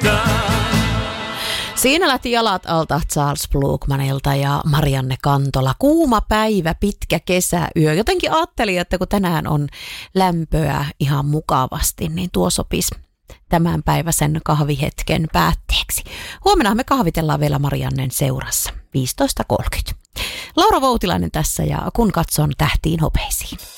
Siinä lähti jalat alta Charles Blukmanilta ja Marianne Kantola. Kuuma päivä, pitkä kesäyö. Jotenkin ajattelin, että kun tänään on lämpöä ihan mukavasti, niin tuo sopisi tämänpäiväisen kahvihetken päätteeksi. Huomenna me kahvitellaan vielä Mariannen seurassa 15.30. Laura Voutilainen tässä ja kun katson tähtiin hopeisiin.